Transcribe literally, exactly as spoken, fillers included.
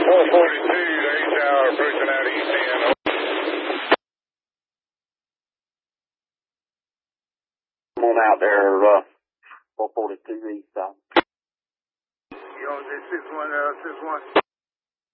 four forty-two, eight tower, approaching out east end. Come on out there, uh, four forty-two east side. You on this six one, uh, six one?